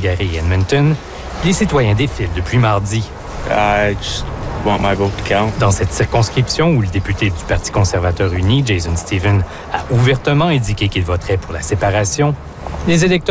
Calgary et Edmonton, les citoyens défilent depuis mardi. I just want my vote to count. Dans cette circonscription où le député du Parti conservateur uni, Jason Stephen, a ouvertement indiqué qu'il voterait pour la séparation, les électeurs